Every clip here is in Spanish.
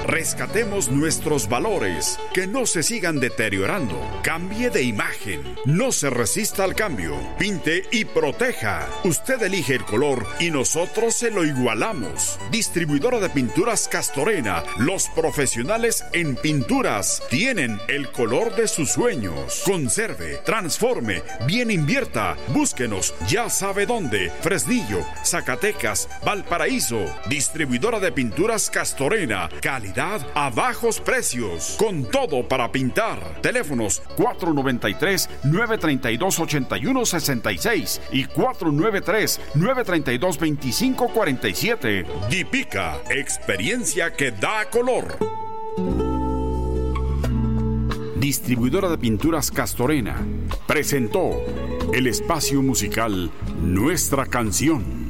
Rescatemos nuestros valores, que no se sigan deteriorando. Cambie de imagen, no se resista al cambio. Pinte y proteja. Usted elige el color y nosotros se lo igualamos. Distribuidora de pinturas Castorena. Los profesionales en pinturas tienen el color de sus sueños. Conserve, transforme, bien invierta. Búsquenos, ya sabe dónde. Fresnillo, Zacatecas, Valparaíso. Distribuidora de pinturas Castorena. Calidad a bajos precios. Con todo para pintar. Teléfonos 493-932-8166 y 493-932-2547. Dipica, experiencia que da color. Distribuidora de pinturas Castorena presentó el espacio musical Nuestra Canción.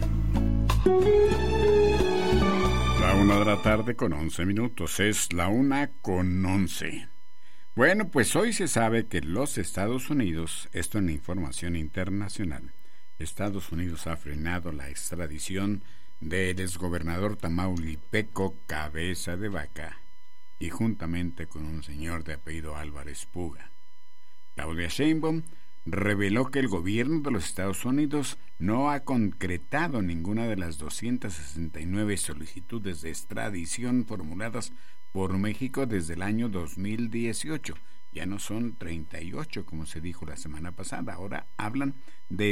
1:11 p.m. Es 1:11 p.m. Bueno, pues hoy se sabe que los Estados Unidos, esto en información internacional, Estados Unidos ha frenado la extradición del exgobernador tamaulipeco Cabeza de Vaca y juntamente con un señor de apellido Álvarez Puga. Claudia Sheinbaum reveló que el gobierno de los Estados Unidos no ha concretado ninguna de las 269 solicitudes de extradición formuladas por México desde el año 2018. Ya no son 38 como se dijo la semana pasada, ahora hablan de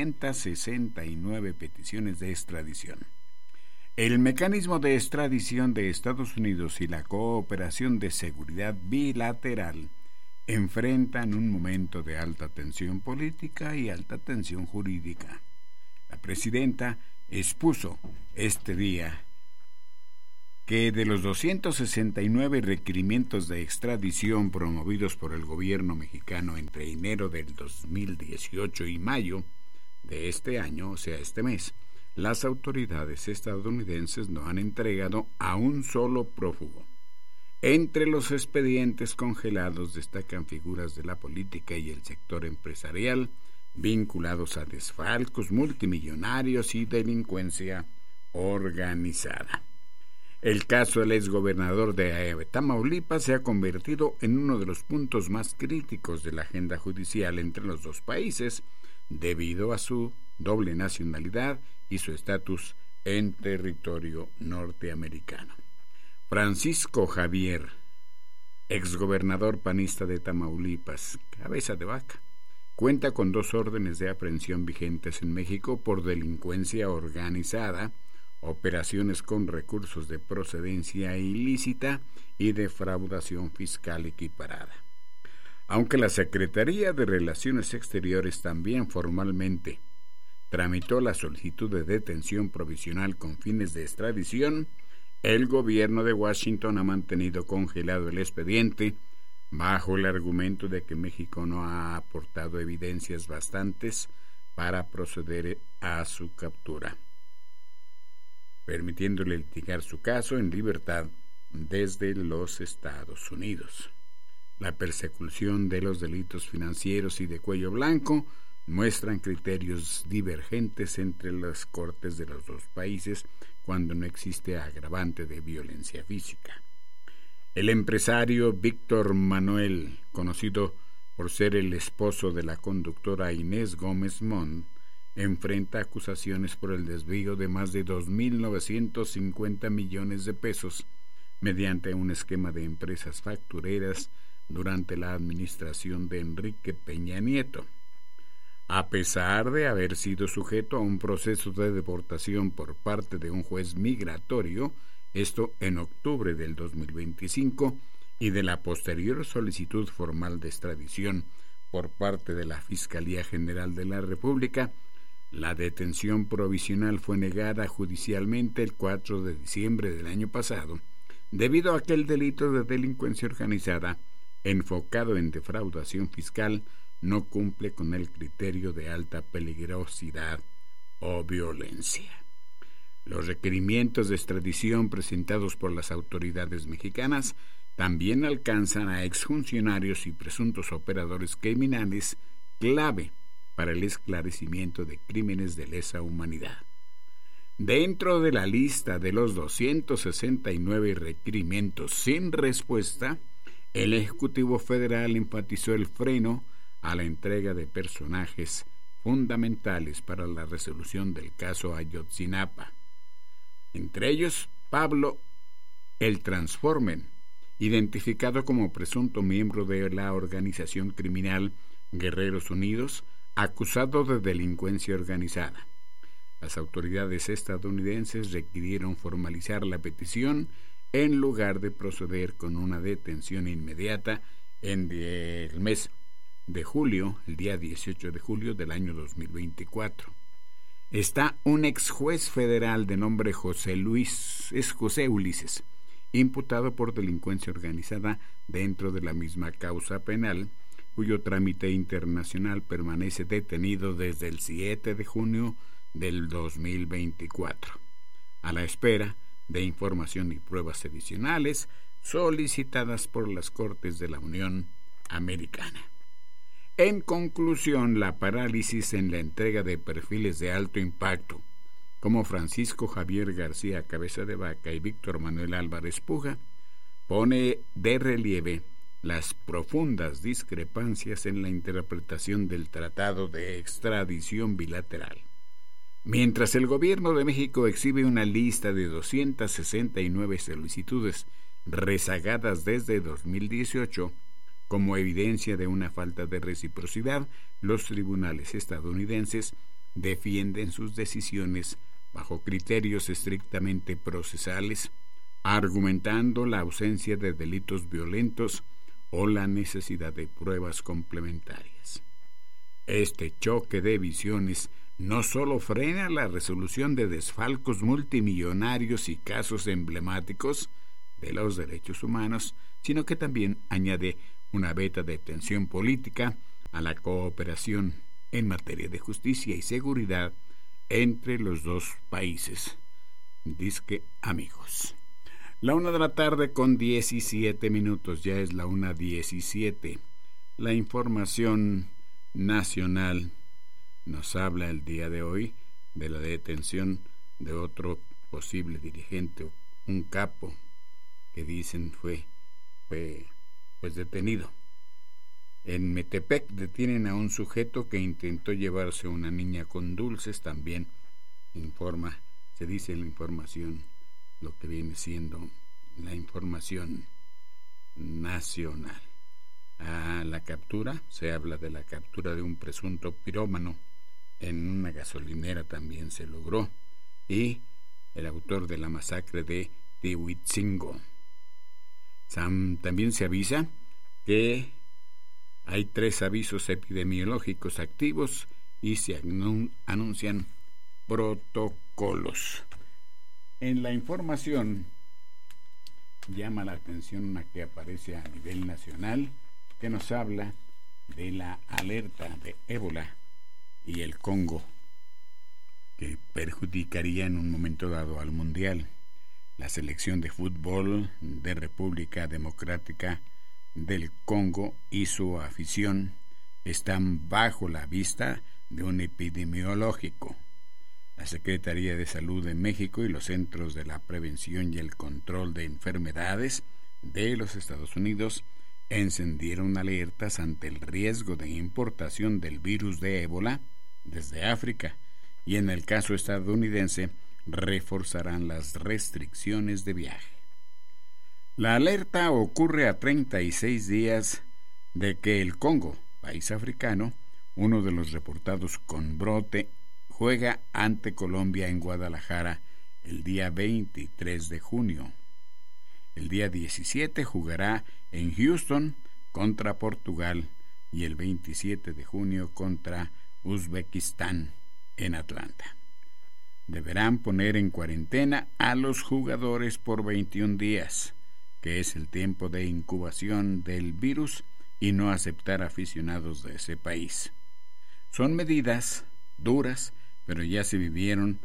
269 peticiones de extradición. El mecanismo de extradición de Estados Unidos y la cooperación de seguridad bilateral enfrentan un momento de alta tensión política y alta tensión jurídica. La presidenta expuso este día que de los 269 requerimientos de extradición promovidos por el gobierno mexicano entre enero del 2018 y mayo de este año, o sea, este mes, las autoridades estadounidenses no han entregado a un solo prófugo. Entre los expedientes congelados destacan figuras de la política y el sector empresarial vinculados a desfalcos multimillonarios y delincuencia organizada. El caso del exgobernador de Tamaulipas se ha convertido en uno de los puntos más críticos de la agenda judicial entre los dos países debido a su doble nacionalidad y su estatus en territorio norteamericano. Francisco Javier, exgobernador panista de Tamaulipas, Cabeza de Vaca, cuenta con 2 órdenes de aprehensión vigentes en México por delincuencia organizada, operaciones con recursos de procedencia ilícita y defraudación fiscal equiparada. Aunque la Secretaría de Relaciones Exteriores también formalmente tramitó la solicitud de detención provisional con fines de extradición, el gobierno de Washington ha mantenido congelado el expediente bajo el argumento de que México no ha aportado evidencias bastantes para proceder a su captura, permitiéndole litigar su caso en libertad desde los Estados Unidos. La persecución de los delitos financieros y de cuello blanco muestran criterios divergentes entre las cortes de los dos países cuando no existe agravante de violencia física. El empresario Víctor Manuel, conocido por ser el esposo de la conductora Inés Gómez Mont, enfrenta acusaciones por el desvío de más de 2.950 millones de pesos mediante un esquema de empresas factureras durante la administración de Enrique Peña Nieto. A pesar de haber sido sujeto a un proceso de deportación por parte de un juez migratorio, esto en octubre del 2025, y de la posterior solicitud formal de extradición por parte de la Fiscalía General de la República, la detención provisional fue negada judicialmente el 4 de diciembre del año pasado, debido a que el delito de delincuencia organizada, enfocado en defraudación fiscal, no cumple con el criterio de alta peligrosidad o violencia. Los requerimientos de extradición presentados por las autoridades mexicanas también alcanzan a exfuncionarios y presuntos operadores criminales clave para el esclarecimiento de crímenes de lesa humanidad. Dentro de la lista de los 269 requerimientos sin respuesta, el Ejecutivo Federal enfatizó el freno a la entrega de personajes fundamentales para la resolución del caso Ayotzinapa. Entre ellos, Pablo el Transformer, identificado como presunto miembro de la organización criminal Guerreros Unidos, acusado de delincuencia organizada. Las autoridades estadounidenses requirieron formalizar la petición en lugar de proceder con una detención inmediata en el mes de julio, el día 18 de julio del año 2024. Está un ex juez federal de nombre José Ulises, imputado por delincuencia organizada dentro de la misma causa penal, cuyo trámite internacional permanece detenido desde el 7 de junio del 2024, a la espera de información y pruebas adicionales solicitadas por las Cortes de la Unión Americana. En conclusión, la parálisis en la entrega de perfiles de alto impacto, como Francisco Javier García Cabeza de Vaca y Víctor Manuel Álvarez Puga, pone de relieve las profundas discrepancias en la interpretación del Tratado de Extradición Bilateral. Mientras el gobierno de México exhibe una lista de 269 solicitudes rezagadas desde 2018, como evidencia de una falta de reciprocidad, los tribunales estadounidenses defienden sus decisiones bajo criterios estrictamente procesales, argumentando la ausencia de delitos violentos o la necesidad de pruebas complementarias. Este choque de visiones no solo frena la resolución de desfalcos multimillonarios y casos emblemáticos de los derechos humanos, sino que también añade una veta de tensión política a la cooperación en materia de justicia y seguridad entre los dos países. Disque amigos. 1:17 p.m, ya es la 1:17. La información nacional nos habla el día de hoy de la detención de otro posible dirigente, un capo que dicen fue detenido. En Metepec detienen a un sujeto que intentó llevarse a una niña con dulces. También se dice en la información lo que viene siendo la información nacional. Se habla de la captura de un presunto pirómano en una gasolinera, también se logró, y el autor de la masacre de Tehuitzingo. También se avisa que hay 3 avisos epidemiológicos activos y se anuncian protocolos. En la información llama la atención una que aparece a nivel nacional, que nos habla de la alerta de ébola y el Congo, que perjudicaría en un momento dado al mundial. La selección de fútbol de República Democrática del Congo y su afición están bajo la vista de un epidemiológico. La Secretaría de Salud de México y los Centros de la Prevención y el Control de Enfermedades de los Estados Unidos encendieron alertas ante el riesgo de importación del virus de ébola desde África, y en el caso estadounidense reforzarán las restricciones de viaje. La alerta ocurre a 36 días de que el Congo, país africano, uno de los reportados con brote, juega ante Colombia en Guadalajara el día 23 de junio. El día 17 jugará en Houston contra Portugal y el 27 de junio contra Uzbekistán en Atlanta. Deberán poner en cuarentena a los jugadores por 21 días, que es el tiempo de incubación del virus, y no aceptar aficionados de ese país. Son medidas duras, pero ya se vivieron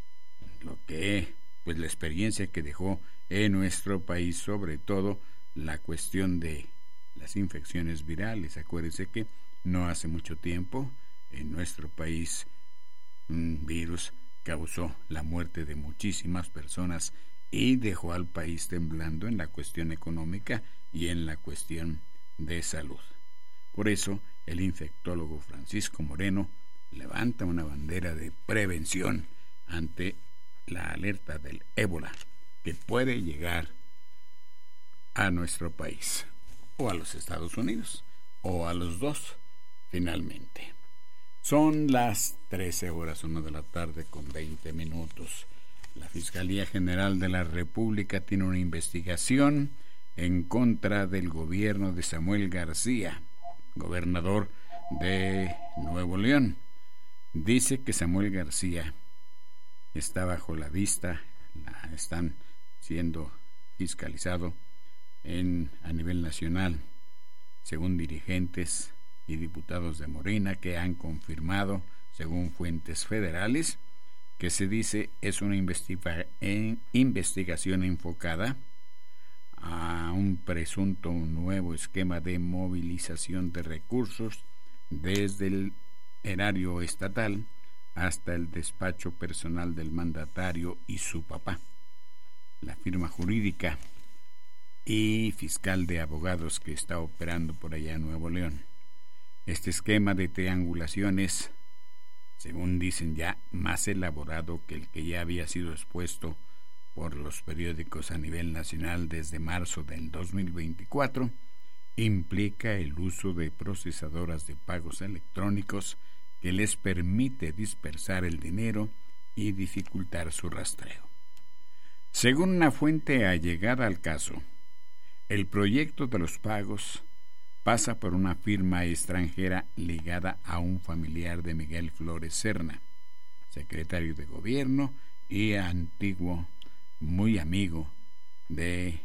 la experiencia que dejó en nuestro país, sobre todo la cuestión de las infecciones virales. Acuérdense que no hace mucho tiempo en nuestro país un virus causó la muerte de muchísimas personas y dejó al país temblando en la cuestión económica y en la cuestión de salud. Por eso, el infectólogo Francisco Moreno levanta una bandera de prevención ante la alerta del ébola que puede llegar a nuestro país, o a los Estados Unidos, o a los dos, finalmente. Son las 13:01 de la tarde con 20 minutos. La Fiscalía General de la República tiene una investigación en contra del gobierno de Samuel García, gobernador de Nuevo León. Dice que Samuel García está bajo la vista, están siendo fiscalizado a nivel nacional, según dirigentes y diputados de Morena que han confirmado, según fuentes federales, que se dice es una investigación enfocada a un presunto nuevo esquema de movilización de recursos desde el erario estatal hasta el despacho personal del mandatario y su papá. La firma jurídica y fiscal de abogados que está operando por allá en Nuevo León. Este esquema de triangulación es, según dicen, ya más elaborado que el que ya había sido expuesto por los periódicos a nivel nacional desde marzo del 2024, implica el uso de procesadoras de pagos electrónicos que les permite dispersar el dinero y dificultar su rastreo. Según una fuente allegada al caso, el proyecto de los pagos pasa por una firma extranjera ligada a un familiar de Miguel Flores Serna, secretario de gobierno y antiguo muy amigo del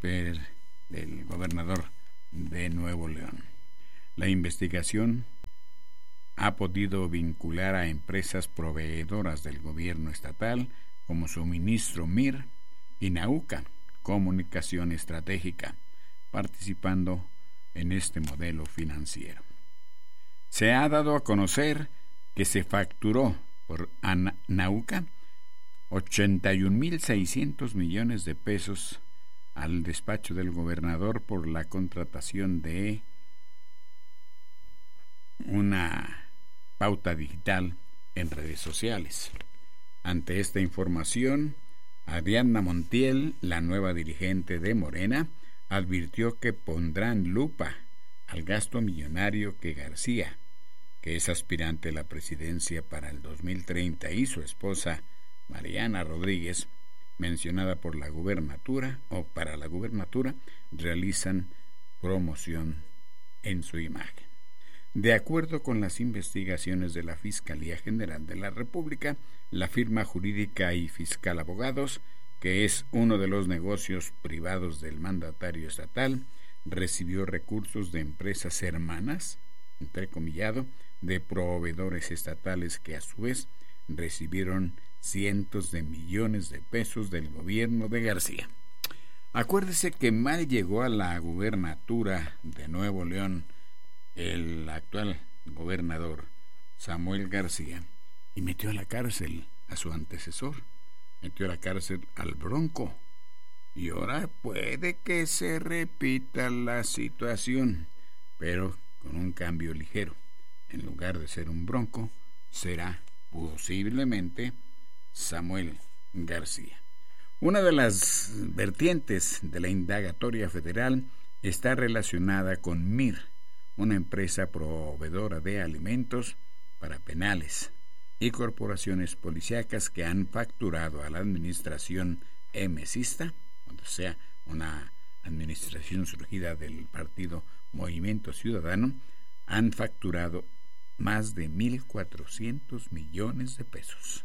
gobernador de Nuevo León. La investigación ha podido vincular a empresas proveedoras del gobierno estatal como Suministro Mir y Nauca, Comunicación Estratégica, participando en este modelo financiero. Se ha dado a conocer que se facturó por Nauca 81.600 millones de pesos al despacho del gobernador por la contratación de una pauta digital en redes sociales. Ante esta información, Ariadna Montiel, la nueva dirigente de Morena, advirtió que pondrán lupa al gasto millonario que García, que es aspirante a la presidencia para el 2030, y su esposa Mariana Rodríguez, mencionada por la gubernatura o para la gubernatura, realizan promoción en su imagen. De acuerdo con las investigaciones de la Fiscalía General de la República, la firma jurídica y fiscal abogados, que es uno de los negocios privados del mandatario estatal, recibió recursos de empresas hermanas, entrecomillado, de proveedores estatales que a su vez recibieron cientos de millones de pesos del gobierno de García. Acuérdese que mal llegó a la gubernatura de Nuevo León el actual gobernador Samuel García y metió a la cárcel a su antecesor, metió a la cárcel al Bronco, y ahora puede que se repita la situación, pero con un cambio ligero. En lugar de ser un Bronco, será posiblemente Samuel García. Una de las vertientes de la indagatoria federal está relacionada con MIR, una empresa proveedora de alimentos para penales y corporaciones policíacas que han facturado a la administración emesista, o sea, una administración surgida del partido Movimiento Ciudadano, han facturado más de 1.400 millones de pesos.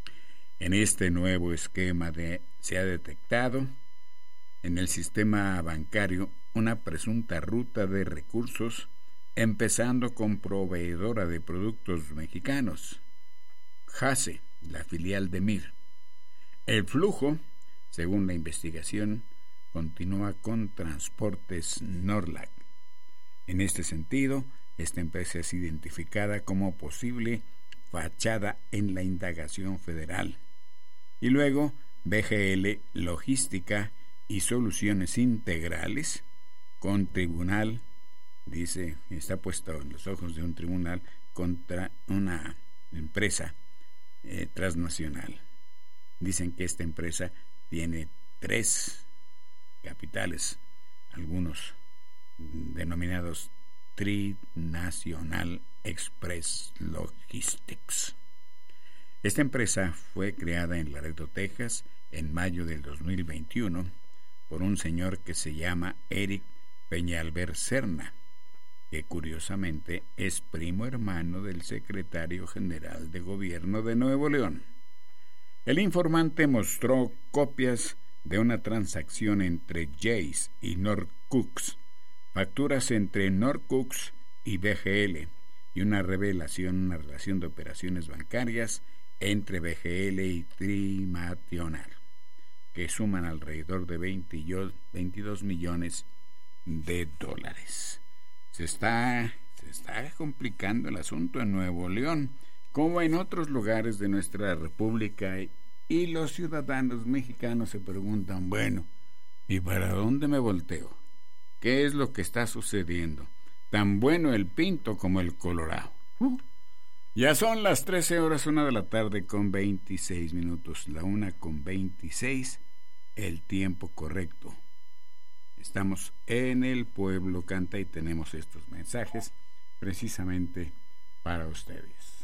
En este nuevo esquema se ha detectado en el sistema bancario una presunta ruta de recursos, empezando con proveedora de productos mexicanos, JASE, la filial de MIR. El flujo, según la investigación, continúa con Transportes Norlac. En este sentido, esta empresa es identificada como posible fachada en la indagación federal. Y luego BGL Logística y Soluciones Integrales con tribunal, dice, está puesto en los ojos de un tribunal contra una empresa transnacional. Dicen que esta empresa tiene 3 capitales, algunos denominados Trinational Express Logistics. Esta empresa fue creada en Laredo, Texas, en mayo del 2021 por un señor que se llama Eric Peñalver Serna, que curiosamente es primo hermano del secretario general de gobierno de Nuevo León. El informante mostró copias de una transacción entre Jace y Norcux, facturas entre Norcux y BGL y una relación de operaciones bancarias entre BGL y Trimational, que suman alrededor de 22 millones de dólares. Se está complicando el asunto en Nuevo León, como en otros lugares de nuestra república, y los ciudadanos mexicanos se preguntan, bueno, ¿y para dónde me volteo? ¿Qué es lo que está sucediendo? Tan bueno el Pinto como el Colorado. Ya son las 13:01 de la tarde con 26 minutos, la 1:26, el tiempo correcto. Estamos en El Pueblo Canta y tenemos estos mensajes precisamente para ustedes.